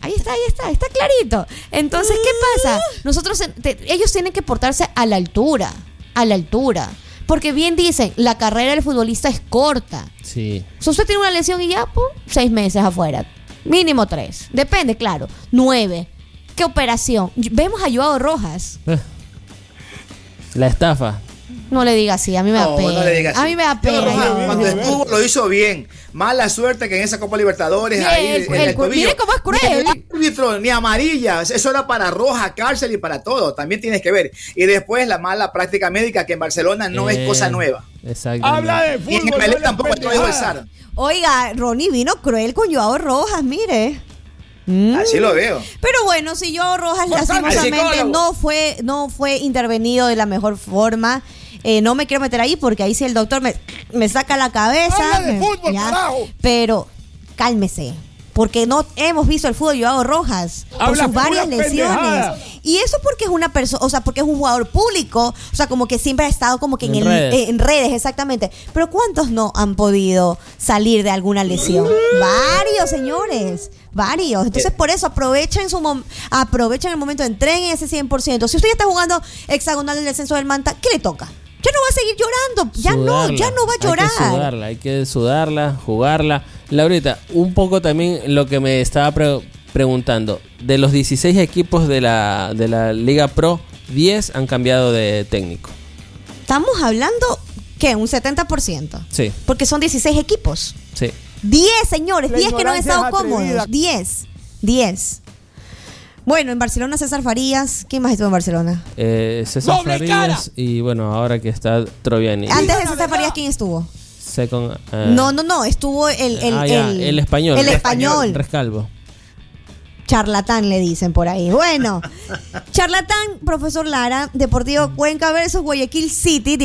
Ahí está clarito. Entonces, ¿qué pasa? Ellos tienen que portarse a la altura. Porque bien dicen, la carrera del futbolista es corta. Sí. Si usted tiene una lesión y ya, 6 meses afuera. Mínimo 3. Depende, claro. 9. ¿Qué operación? Vemos a Joao Rojas. La estafa. No le diga así, a mí me da pena. No le diga así. A mí me da pena. Cuando estuvo lo hizo bien. Mala suerte que en esa Copa Libertadores Bien, ahí en el tobillo. mire cómo es cruel. Ni árbitro, ni amarilla. Eso era para roja, cárcel y para todo. También tienes que ver. Y después la mala práctica médica que en Barcelona no es cosa nueva. Exacto. Habla de fútbol. Y en Pelé tampoco lo dijo el SAR. Oiga, Ronnie vino cruel con Joao Rojas, mire. Así lo veo. Pero bueno, si Joao Rojas lastimosamente no fue intervenido de la mejor forma, no me quiero meter ahí porque ahí sí el doctor me saca la cabeza. Habla de fútbol, carajo. Pero cálmese, porque no hemos visto el fútbol de Joao Rojas por sus varias lesiones. Pendejada. Y eso porque es una persona, o sea, porque es un jugador público, o sea, como que siempre ha estado como que en redes, exactamente. Pero ¿cuántos no han podido salir de alguna lesión? Varios, señores. Varios. Entonces, por eso aprovechen el momento, entreguen ese 100%. Si usted ya está jugando hexagonal del descenso del Manta, ¿qué le toca? Ya no va a seguir llorando. Ya no va a llorar. Hay que sudarla, jugarla. Laurita, un poco también lo que me estaba preguntando. De los 16 equipos de la Liga Pro, 10 han cambiado de técnico. Estamos hablando, ¿qué? Un 70%. Sí. Porque son 16 equipos. Sí. 10, señores, 10 que no han estado cómodos. 10. Bueno, en Barcelona César Farías. ¿Quién más estuvo en Barcelona? César Farías y bueno, ahora que está Troviani. Antes de César Farías, ¿quién estuvo? No, estuvo el español. El español. Rescalvo. Charlatán le dicen por ahí. Bueno, charlatán, profesor Lara. Deportivo Cuenca versus Guayaquil City,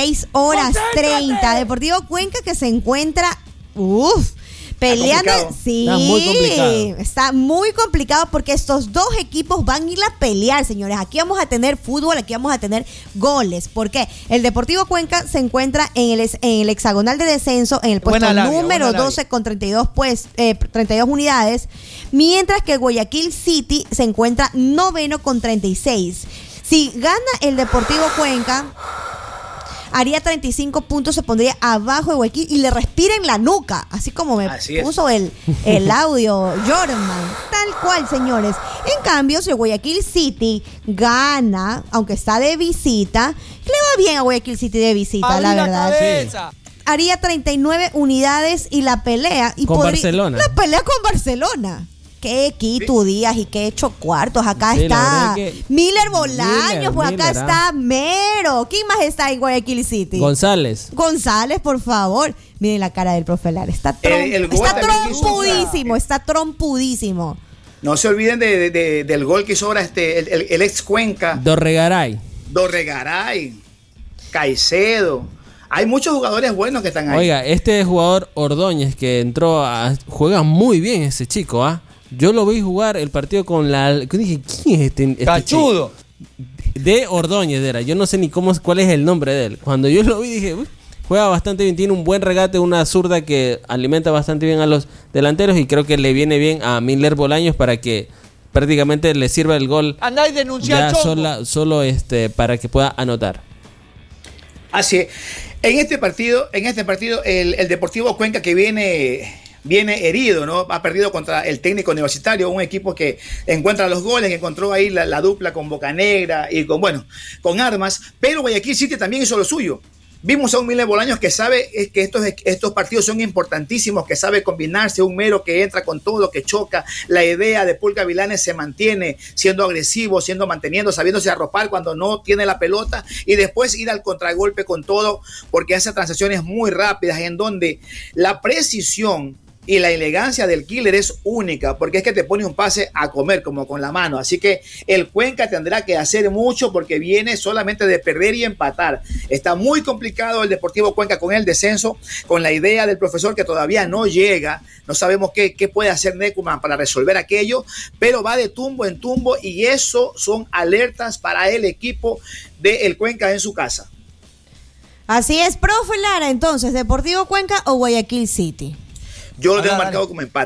16:30. Deportivo Cuenca que se encuentra peleando. Sí, está muy complicado. Está muy complicado porque estos dos equipos van a ir a pelear, señores. Aquí vamos a tener fútbol, aquí vamos a tener goles. ¿Por qué? El Deportivo Cuenca se encuentra en el hexagonal de descenso, en el puesto número 12 con 32 unidades, mientras que el Guayaquil City se encuentra noveno con 36. Si gana el Deportivo Cuenca, haría 35 puntos, se pondría abajo de Guayaquil y le respira en la nuca, así como me puso el audio Jordan, tal cual, señores. En cambio, si el Guayaquil City gana, aunque está de visita, le va bien a Guayaquil City de visita, la verdad. Sí. Haría 39 unidades y la pelea Barcelona. La pelea con Barcelona. Qué Quito Díaz y qué hecho cuartos. Acá está Miller Bolaños, pues acá está Mero. ¿Quién más está en Guayaquil City? González, por favor. Miren la cara del profe Lara. Está trompudísimo. No se olviden del gol que hizo ahora el ex Cuenca. Dorregaray, Caicedo. Hay muchos jugadores buenos que están ahí. Oiga, este jugador Ordóñez que entró juega muy bien ese chico, ¿ah? Yo lo vi jugar el partido con dije, ¿quién es este Cachudo. De Ordóñez era. Yo no sé ni cuál es el nombre de él. Cuando yo lo vi dije, juega bastante bien, tiene un buen regate, una zurda que alimenta bastante bien a los delanteros y creo que le viene bien a Miller Bolaños para que prácticamente le sirva el gol. Andá y denuncia solo para que pueda anotar. Así es. En este partido el Deportivo Cuenca que viene herido, ¿no? Ha perdido contra el Técnico Universitario, un equipo que encuentra los goles, que encontró ahí la dupla con Bocanegra y con Armas, pero Guayaquil City también hizo lo suyo. Vimos a un Miller Bolaños que sabe que estos partidos son importantísimos, que sabe combinarse, un Mero que entra con todo, que choca. La idea de Pulga Vilanes se mantiene siendo agresivo, sabiéndose arropar cuando no tiene la pelota y después ir al contragolpe con todo, porque hace transacciones muy rápidas en donde la precisión y la elegancia del killer es única, porque es que te pone un pase a comer como con la mano. Así que el Cuenca tendrá que hacer mucho porque viene solamente de perder y empatar. Está muy complicado el Deportivo Cuenca con el descenso, con la idea del profesor que todavía no llega. No sabemos qué puede hacer Necuman para resolver aquello, pero va de tumbo en tumbo y eso son alertas para el equipo del Cuenca en su casa. Así es, profe Lara. Entonces, ¿Deportivo Cuenca o Guayaquil City? Yo lo tengo marcado como empate.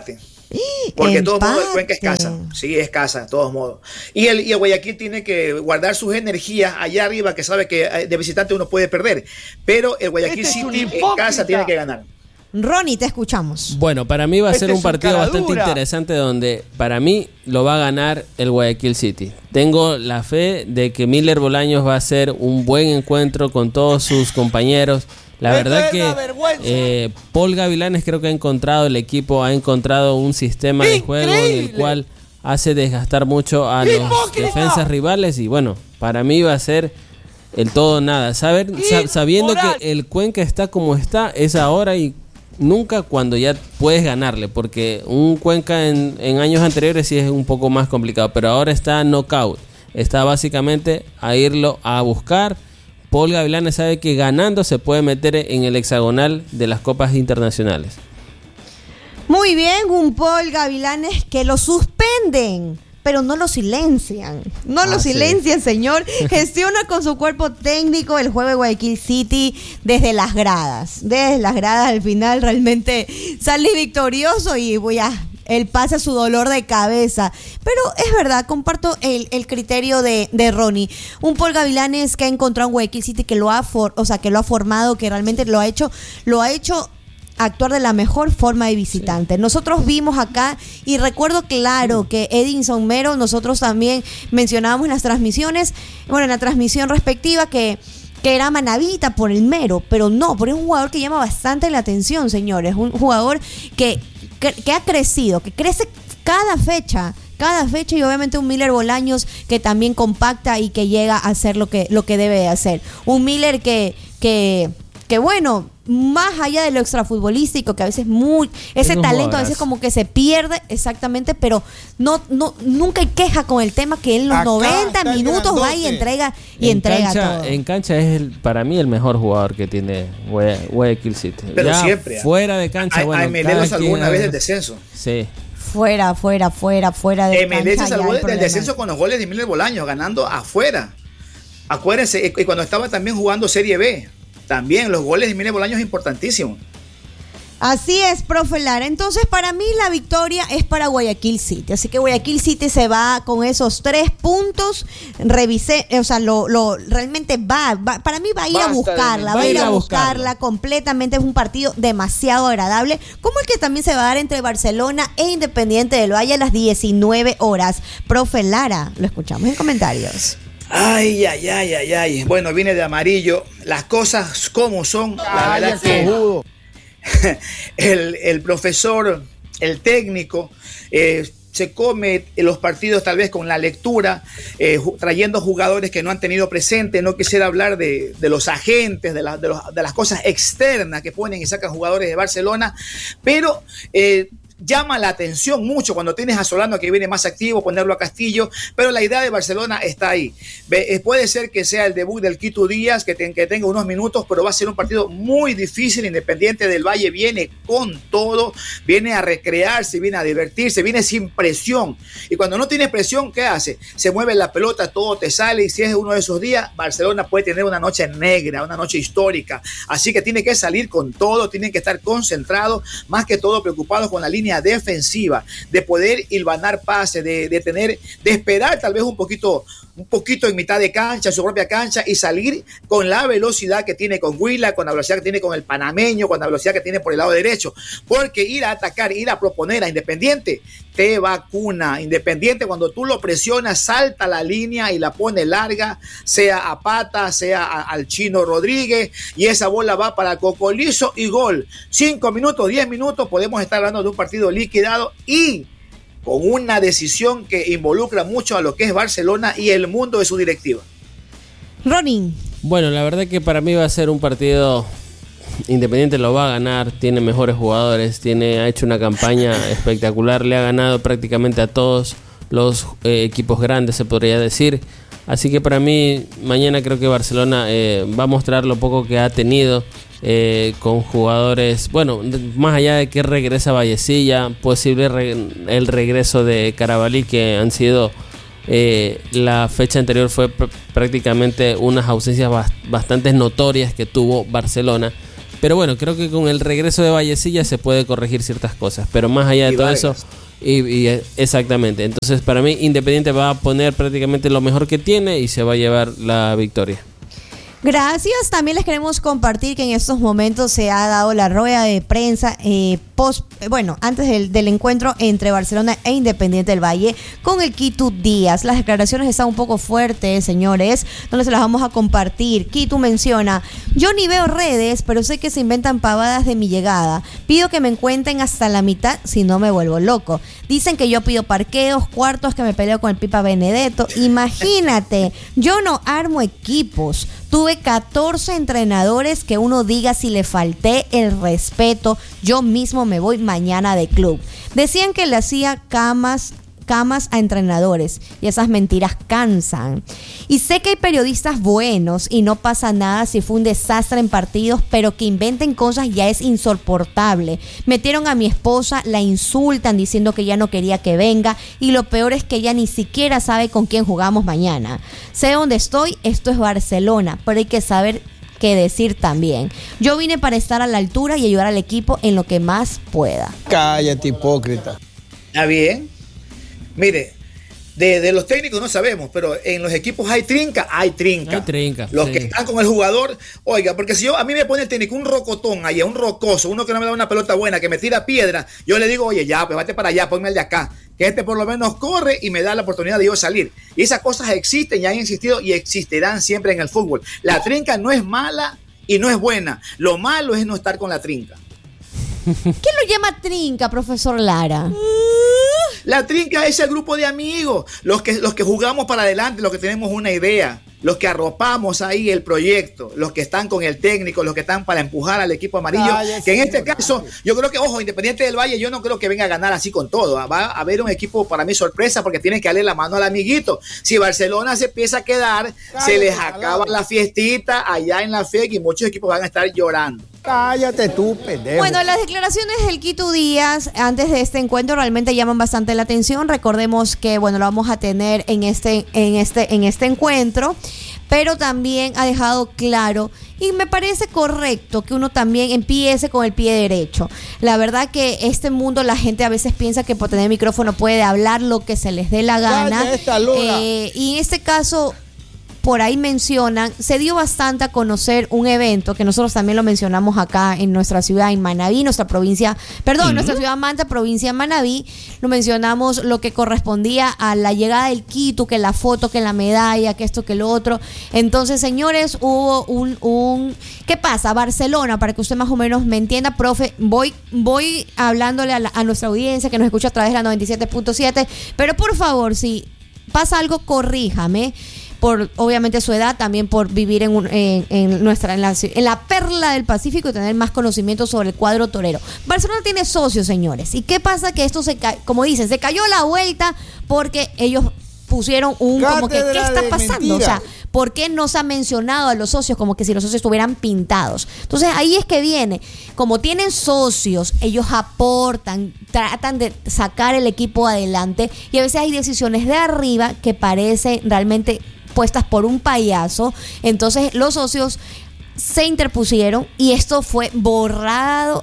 Porque de todos modos el Cuenca es casa. Sí, es casa, de todos modos. Y el Guayaquil tiene que guardar sus energías allá arriba, que sabe que de visitante uno puede perder. Pero el Guayaquil City en casa tiene que ganar. Ronnie, te escuchamos. Bueno, para mí va a ser un partido bastante interesante donde para mí lo va a ganar el Guayaquil City. Tengo la fe de que Miller Bolaños va a hacer un buen encuentro con todos sus compañeros. La verdad que Paul Gavilanes creo que ha encontrado el equipo, ha encontrado un sistema de juego en el cual hace desgastar mucho a los defensas rivales y bueno, para mí va a ser el todo o nada. Sabiendo que el Cuenca está como está, es ahora y nunca cuando ya puedes ganarle, porque un Cuenca en años anteriores sí es un poco más complicado, pero ahora está knockout, está básicamente a irlo a buscar. Paul Gavilanes sabe que ganando se puede meter en el hexagonal de las copas internacionales. Muy bien, un Paul Gavilanes que lo suspenden, pero no lo silencian. No lo silencian, señor. Gestiona con su cuerpo técnico el juego de Guayaquil City desde las gradas. Desde las gradas al final realmente sale victorioso y él pasa su dolor de cabeza. Pero es verdad, comparto el criterio de Ronnie. Un Paul Gavilanes que ha encontrado un Guayaquil City que lo ha formado, que realmente lo ha hecho actuar de la mejor forma de visitante. Sí. Nosotros vimos acá, y recuerdo claro que Edinson Mero, nosotros también mencionábamos en las transmisiones, en la transmisión respectiva que era manavita por el Mero, pero no, porque es un jugador que llama bastante la atención, señores. Un jugador que ha crecido, que crece cada fecha, y obviamente un Miller Bolaños que también compacta y que llega a hacer lo que debe de hacer. Un Miller que bueno, más allá de lo extrafutbolístico, que a veces ese talento a veces como que se pierde, exactamente, pero nunca hay queja con el tema que en los 90 minutos va y entrega todo. En cancha es para mí el mejor jugador que tiene Guayaquil City. Pero ya siempre. Fuera de cancha, Melé salvó una vez del descenso. Sí. Fuera de Melé cancha. Se salvó del descenso con los goles de Miller Bolaños, ganando afuera. Acuérdense, y cuando estaba también jugando Serie B. También los goles de Miller Bolaños es importantísimo. Así es, profe Lara. Entonces, para mí la victoria es para Guayaquil City. Así que Guayaquil City se va con esos 3 puntos. Realmente para mí va a ir a buscarla. Va a ir a buscarla completamente. Es un partido demasiado agradable, como el que también se va a dar entre Barcelona e Independiente del Valle a las 19 horas. Profe Lara, lo escuchamos en comentarios. Ay. Bueno, viene de amarillo. Las cosas como son. La verdad que el profesor, el técnico, se come los partidos tal vez con la lectura, trayendo jugadores que no han tenido presente. No quisiera hablar de los agentes, de las cosas externas que ponen y sacan jugadores de Barcelona, pero llama la atención mucho cuando tienes a Solano que viene más activo, ponerlo a Castillo, pero la idea de Barcelona está ahí. Puede ser que sea el debut del Quito Díaz, que tenga unos minutos, pero va a ser un partido muy difícil. Independiente del Valle viene con todo, viene a recrearse, viene a divertirse, viene sin presión. Y cuando no tienes presión, ¿qué hace? Se mueve la pelota, todo te sale, y si es uno de esos días, Barcelona puede tener una noche negra, una noche histórica. Así que tiene que salir con todo, tienen que estar concentrados, más que todo preocupados con la línea defensiva, de poder hilvanar pases, de esperar tal vez un poquito en mitad de cancha, en su propia cancha, y salir con la velocidad que tiene con Huila, con la velocidad que tiene con el panameño, con la velocidad que tiene por el lado derecho, porque ir a atacar, ir a proponer a Independiente, te vacuna. Independiente, cuando tú lo presionas, salta la línea y la pone larga, sea a Pata, sea al Chino Rodríguez, y esa bola va para Cocolizo y gol. 5 minutos, 10 minutos, podemos estar hablando de un partido liquidado y con una decisión que involucra mucho a lo que es Barcelona y el mundo de su directiva. Ronin. Bueno, la verdad que para mí va a ser un partido. Independiente lo va a ganar, tiene mejores jugadores, ha hecho una campaña espectacular, le ha ganado prácticamente a todos los equipos grandes, se podría decir. Así que para mí, mañana creo que Barcelona va a mostrar lo poco que ha tenido con jugadores. Bueno, más allá de que regresa Vallecilla, posible el regreso de Carabalí, que han sido la fecha anterior fue prácticamente unas ausencias bastante notorias que tuvo Barcelona. Pero bueno, creo que con el regreso de Vallecilla se puede corregir ciertas cosas. Pero más allá de todo eso, Exactamente. Entonces, para mí, Independiente va a poner prácticamente lo mejor que tiene y se va a llevar la victoria. Gracias. También les queremos compartir que en estos momentos se ha dado la rueda de prensa antes del encuentro entre Barcelona e Independiente del Valle con el Quito Díaz. Las declaraciones están un poco fuertes, señores, donde se las vamos a compartir. Quito menciona: yo ni veo redes, pero sé que se inventan pavadas de mi llegada. Pido que me encuentren hasta la mitad, si no me vuelvo loco. Dicen que yo pido parqueos, cuartos, que me peleo con el Pipa Benedetto. Imagínate, yo no armo equipos. Tuve 14 entrenadores, que uno diga si le falté el respeto. Yo mismo me voy mañana de club. Decían que le hacía camas a entrenadores y esas mentiras cansan. Y sé que hay periodistas buenos y no pasa nada si fue un desastre en partidos, pero que inventen cosas ya es insoportable. Metieron a mi esposa, la insultan diciendo que ya no quería que venga, y lo peor es que ella ni siquiera sabe con quién jugamos mañana. Sé dónde estoy, esto es Barcelona, pero hay que saber qué decir también. Yo vine para estar a la altura y ayudar al equipo en lo que más pueda. Cállate, hipócrita. Está bien. Mire, de los técnicos no sabemos, pero en los equipos hay trinca. Hay trinca. Los sí. que están con el jugador, oiga, porque si a mí me pone el técnico un rocotón allá, un rocoso, uno que no me da una pelota buena, que me tira piedra, yo le digo, oye, ya, pues vete para allá, ponme el de acá, que este por lo menos corre y me da la oportunidad de yo salir. Y esas cosas existen, ya han existido y existirán siempre en el fútbol. La trinca no es mala y no es buena. Lo malo es no estar con la trinca. ¿Qué lo llama trinca, profesor Lara? La trinca es el grupo de amigos, los que jugamos para adelante, los que tenemos una idea, los que arropamos ahí el proyecto, los que están con el técnico, los que están para empujar al equipo amarillo, que en este caso, yo creo que, ojo, Independiente del Valle, yo no creo que venga a ganar así con todo. Va a haber un equipo para mí sorpresa, porque tiene que darle la mano al amiguito. Si Barcelona se empieza a quedar, se les acaba la fiestita allá en la FEC y muchos equipos van a estar llorando. Cállate tú, pendejo. Bueno, las declaraciones del Quito Díaz antes de este encuentro realmente llaman bastante la atención. Recordemos que, bueno, lo vamos a tener en este encuentro, pero también ha dejado claro, y me parece correcto, que uno también empiece con el pie derecho. La verdad que este mundo, la gente a veces piensa que por tener micrófono puede hablar lo que se les dé la gana. Y en este caso, por ahí mencionan, se dio bastante a conocer un evento que nosotros también lo mencionamos acá en nuestra ciudad, en Manabí, nuestra ciudad Manta, provincia de Manabí. Lo mencionamos, lo que correspondía a la llegada del Quito, que la foto, que la medalla, que esto, que lo otro. Entonces, señores, hubo ¿qué pasa? Barcelona, para que usted más o menos me entienda, profe, voy hablándole a nuestra audiencia que nos escucha a través de la 97.7, pero por favor, si pasa algo, corríjame. Por obviamente su edad, también por vivir en la perla del Pacífico y tener más conocimiento sobre el cuadro torero. Barcelona tiene socios, señores. ¿Y qué pasa? Que esto como dicen, se cayó la vuelta porque ellos pusieron como que, ¿qué está pasando? O sea, ¿por qué no se ha mencionado a los socios como que si los socios estuvieran pintados? Entonces ahí es que viene, como tienen socios, ellos aportan, tratan de sacar el equipo adelante, y a veces hay decisiones de arriba que parecen realmente puestas por un payaso. Entonces los socios se interpusieron y esto fue borrado,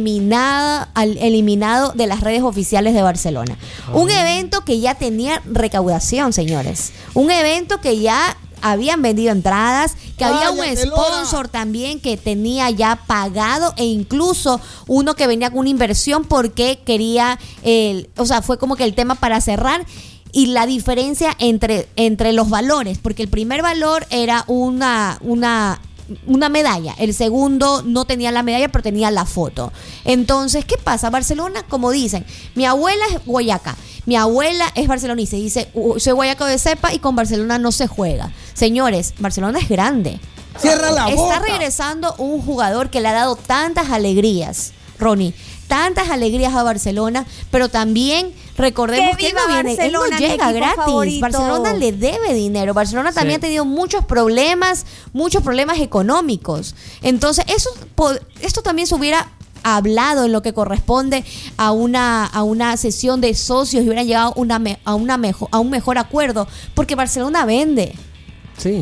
eliminado de las redes oficiales de Barcelona. Un evento que ya tenía recaudación, señores. Un evento que ya habían vendido entradas, que había un sponsor también que tenía ya pagado, e incluso uno que venía con una inversión porque quería, fue como que el tema para cerrar. Y la diferencia entre los valores, porque el primer valor era una medalla, el segundo no tenía la medalla pero tenía la foto. Entonces, ¿qué pasa? Barcelona, como dicen, mi abuela es guayaca, mi abuela es barcelonista y dice, soy guayaco de cepa y con Barcelona no se juega. Señores, Barcelona es grande. Cierra la boca. Está regresando un jugador que le ha dado tantas alegrías, Ronnie, tantas alegrías a Barcelona, pero también recordemos que él no llega gratis. Favorito. Barcelona le debe dinero. Barcelona también ha tenido muchos problemas económicos. Entonces, esto también se hubiera hablado en lo que corresponde a una sesión de socios y hubieran llegado a un mejor acuerdo, porque Barcelona vende. Sí.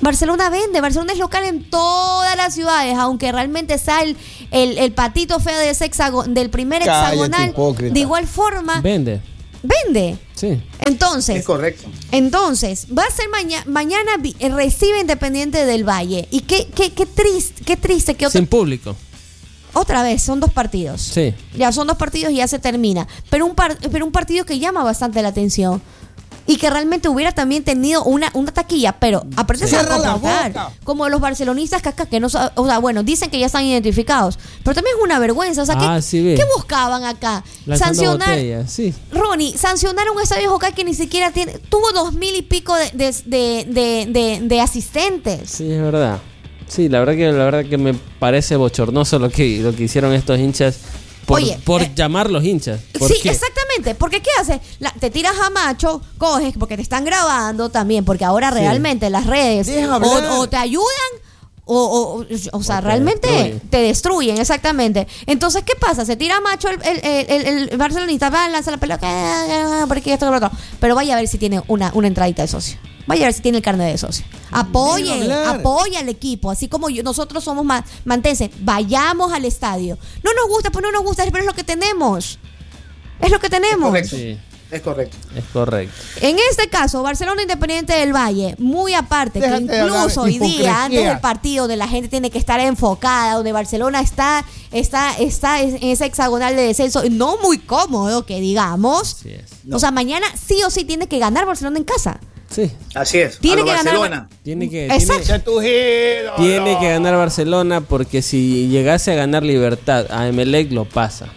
Barcelona vende, Barcelona es local en todas las ciudades, aunque realmente sea el patito feo de del primer hexagonal, hipócrita. de igual forma Vende. Sí. Entonces, Es correcto. Entonces, va a ser mañana recibe Independiente del Valle. Y qué triste que Sin público. otra vez, son 2 partidos. Sí. Ya son 2 partidos y ya se termina. Pero un partido que llama bastante la atención. Y que realmente hubiera también tenido una taquilla, pero aparte se va a Cierra la comportar boca. como los barcelonistas que no, o sea, bueno, dicen que ya están identificados, pero también es una vergüenza, o sea, ¿qué buscaban acá? Lanzando Sancionar, botellas, sí. Ronnie, sancionar un estadio Jocay que ni siquiera tuvo 2,000 y pico de asistentes. Sí, es verdad. Sí, la verdad que me parece bochornoso lo que hicieron estos hinchas. Por llamarlos hinchas. Sí, exactamente. Porque ¿qué haces? Te tiras a macho, coges, porque te están grabando también, porque ahora realmente las redes o te ayudan o sea, realmente te destruyen, exactamente. Entonces, ¿qué pasa? Se tira a macho el barcelonista, va, lanza la pelota, por aquí, esto, por otro. Pero vaya a ver si tiene una entradita de socio. Vaya a ver si tiene el carnet de socio. Apoya al equipo. Así como nosotros somos mantenses. Vayamos al estadio. No nos gusta, pues no nos gusta, pero es lo que tenemos. Es lo que tenemos. Correcto. Sí. Es correcto. Es correcto. En este caso, Barcelona Independiente del Valle, muy aparte, Déjate que incluso de hoy día, hipocresía. antes del partido, donde la gente tiene que estar enfocada, donde Barcelona está en ese hexagonal de descenso, no muy cómodo, que digamos. Así es. No. O sea, mañana sí o sí tiene que ganar Barcelona en casa. Sí. Así es. Tiene a lo que ganar. Barcelona. Tiene que ganar Barcelona, porque si llegase a ganar Libertad, a Emelec lo pasa.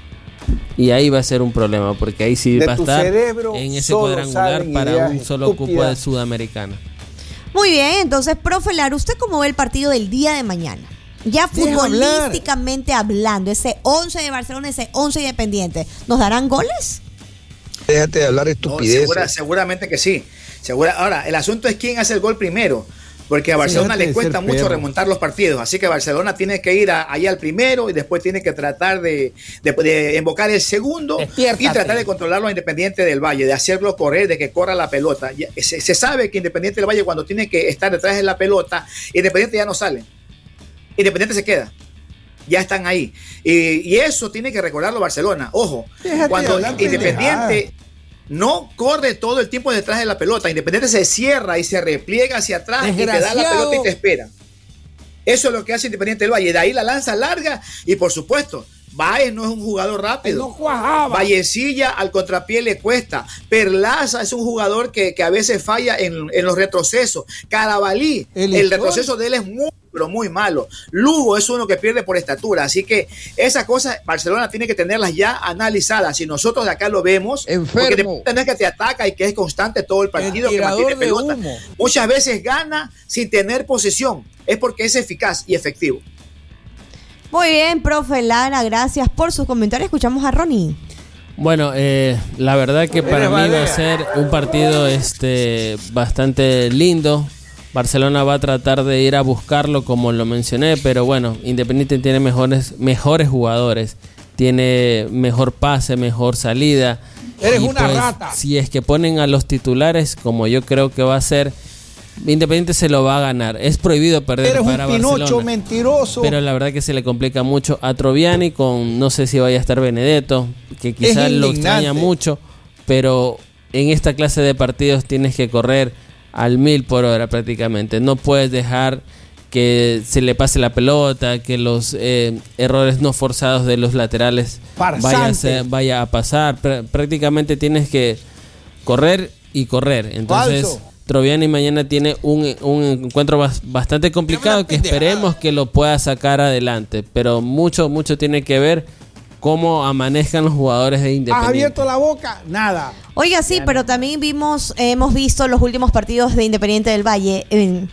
Y ahí va a ser un problema, porque ahí sí De va a tu estar cerebro en ese solo cuadrangular salen para ideas un solo cupo de estúpidas. Sudamericana. Muy bien, entonces, profe Lara, ¿usted cómo ve el partido del día de mañana? Ya Deja futbolísticamente hablando, ese 11 de Barcelona, ese 11 Independiente, ¿nos darán goles? Déjate de hablar No, estupideces. seguramente que sí. Ahora, el asunto es quién hace el gol primero. Porque a Barcelona Déjate le de cuesta ser mucho perro. remontar los partidos. Así que Barcelona tiene que ir allá al primero y después tiene que tratar de invocar el segundo. Despiértate. Y tratar de controlarlo a Independiente del Valle, de hacerlo correr, de que corra la pelota. Se sabe que Independiente del Valle, cuando tiene que estar detrás de la pelota, Independiente ya no sale. Independiente se queda. Ya están ahí. Y eso tiene que recordarlo Barcelona. Ojo, Déjate cuando de hablar Independiente no corre todo el tiempo detrás de la pelota, Independiente se cierra y se repliega hacia atrás y te da la Desgraciado. pelota y te espera. Eso es lo que hace Independiente del Valle. De ahí la lanza larga y, por supuesto, Baez no es un jugador rápido. No cuajaba. Vallecilla al contrapié le cuesta. Perlaza es un jugador que a veces falla en los retrocesos. Carabalí, el retroceso de él es muy, pero muy malo. Lugo es uno que pierde por estatura. Así que esas cosas Barcelona tiene que tenerlas ya analizadas. Si nosotros de acá lo vemos, porque no es que te ataca y que es constante todo el partido, que mantiene pelota. Muchas veces gana sin tener posesión. Es porque es eficaz y efectivo. Muy bien, profe Lara, gracias por sus comentarios. Escuchamos a Ronnie. Bueno, la verdad que para mí va a ser un partido bastante lindo. Barcelona va a tratar de ir a buscarlo, como lo mencioné, pero bueno, Independiente tiene mejores jugadores, tiene mejor pase, mejor salida. Eres y una rata. Si es que ponen a los titulares, como yo creo que va a ser, Independiente se lo va a ganar. Es prohibido perder Eres para un Pinocho Barcelona, mentiroso. pero la verdad que se le complica mucho a Troviani, con no sé si vaya a estar Benedetto, que quizás lo extraña mucho, pero en esta clase de partidos tienes que correr al 1000 por hora prácticamente. No puedes dejar que se le pase la pelota, que los errores no forzados de los laterales vaya a pasar. Prácticamente tienes que correr y correr. Entonces Falso. Troviani mañana tiene un encuentro bastante complicado, que esperemos que lo pueda sacar adelante, pero mucho tiene que ver cómo amanezcan los jugadores de ¿Has Independiente. abierto la boca? Nada. Oiga, sí, pero también hemos visto los últimos partidos de Independiente del Valle,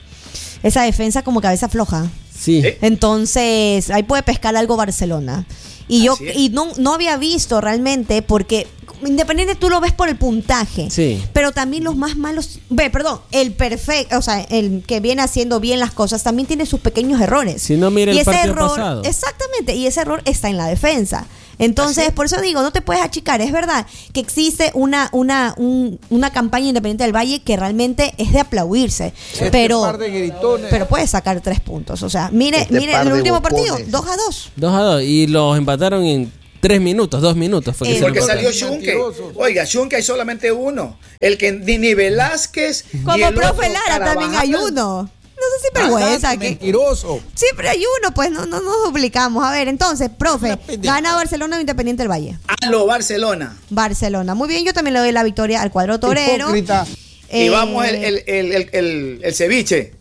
esa defensa como cabeza floja. Sí. Entonces, ahí puede pescar algo Barcelona. Y yo no había visto realmente, porque Independiente tú lo ves por el puntaje. Sí. Pero también los más malos, el perfecto, o sea, el que viene haciendo bien las cosas, también tiene sus pequeños errores. Si no, mira y el ese partido error, pasado. exactamente, y ese error está en la defensa. Entonces, por eso digo, no te puedes achicar. Es verdad que existe una campaña Independiente del Valle que realmente es de aplaudirse, pero puedes sacar 3 puntos. O sea, mire el último partido, 2-2. 2-2 y los empataron en 3 minutos, 2 minutos. Porque salió Schunke. Oiga, Schunke hay solamente uno. El que ni Velázquez. Como profe Lara también hay uno. No sé si vergüenza. Mentiroso. Siempre hay uno, pues no nos duplicamos. A ver, entonces, profe, ¿gana Barcelona o Independiente del Valle? A lo Barcelona. Barcelona. Muy bien, yo también le doy la victoria al cuadro torero. Hipócrita. Y vamos el ceviche.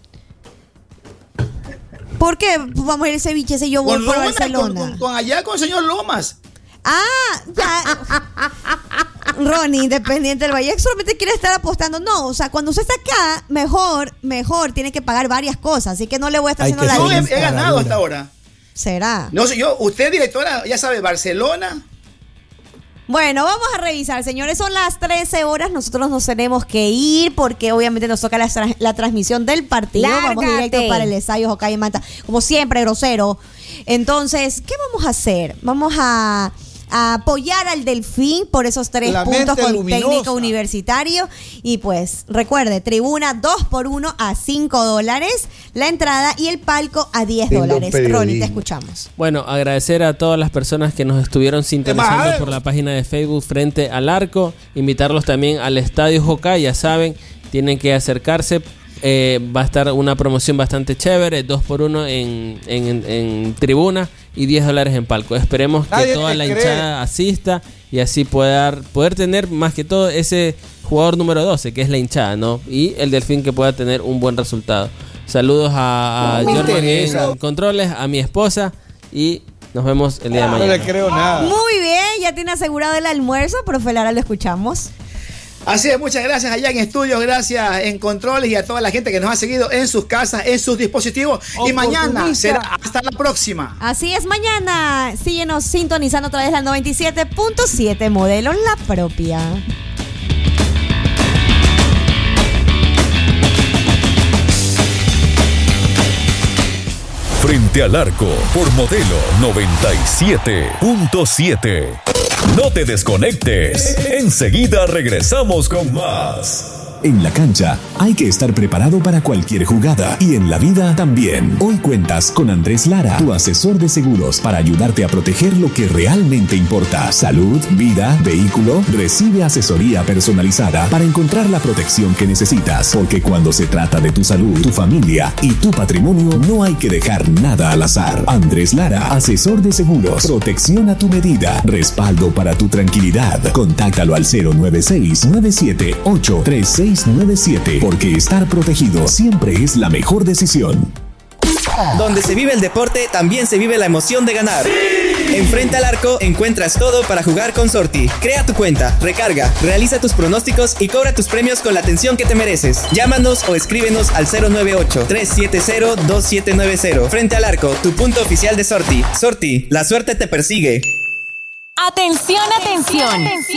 ¿Por qué vamos a ir al ceviche si yo voy por Barcelona? Con allá con el señor Lomas. Ya. Ronnie, Independiente del Valle, solamente quiere estar apostando. No, o sea, cuando usted está acá, mejor tiene que pagar varias cosas. Así que no le voy a estar haciendo la lista. He ganado hasta ahora. ¿Será? No sé, usted, directora, ya sabe, Barcelona. Bueno, vamos a revisar, señores. Son las 13 horas. Nosotros nos tenemos que ir porque obviamente nos toca la transmisión del partido. Lárgate. Vamos directo para el estadio Hokkaido Manta. Como siempre, grosero. Entonces, ¿qué vamos a hacer? Vamos a apoyar al Delfín por esos 3 puntos con luminosa. Técnico Universitario. Y pues, recuerde, tribuna 2x1 a $5, la entrada y el palco a $10. Ronnie, te escuchamos. Bueno, agradecer a todas las personas que nos estuvieron sintonizando por la página de Facebook Frente al Arco. Invitarlos también al Estadio Hokkaido, ya saben, tienen que acercarse. Va a estar una promoción bastante chévere, 2x1 en tribuna y $10 en palco. Esperemos que toda la hinchada asista y así poder tener más que todo ese jugador número 12, que es la hinchada, ¿no? Y el Delfín que pueda tener un buen resultado. Saludos a Jorman en controles, a mi esposa y nos vemos el día de mañana. No le creo nada. Muy bien, ya tiene asegurado el almuerzo, profe Lara, lo escuchamos. Así es, muchas gracias allá en estudios, gracias en controles y a toda la gente que nos ha seguido en sus casas, en sus dispositivos. Y mañana será hasta la próxima. Así es, mañana síguenos sintonizando a través de la 97.7 modelo La Propia. Frente al Arco por modelo 97.7. No te desconectes. Enseguida regresamos con más. En la cancha hay que estar preparado para cualquier jugada y en la vida también. Hoy cuentas con Andrés Lara, tu asesor de seguros, para ayudarte a proteger lo que realmente importa. Salud, vida, vehículo. Recibe asesoría personalizada para encontrar la protección que necesitas. Porque cuando se trata de tu salud, tu familia y tu patrimonio, no hay que dejar nada al azar. Andrés Lara, asesor de seguros. Protección a tu medida. Respaldo para tu tranquilidad. Contáctalo al 096-978-3697. Porque estar protegido siempre es la mejor decisión. Donde se vive el deporte, también se vive la emoción de ganar. ¡Sí! En Frente al Arco encuentras todo para jugar con Sorti. Crea tu cuenta, recarga, realiza tus pronósticos y cobra tus premios con la atención que te mereces. Llámanos o escríbenos al 098-370-2790. Frente al Arco, tu punto oficial de Sorti. Sorti, la suerte te persigue. Atención, atención.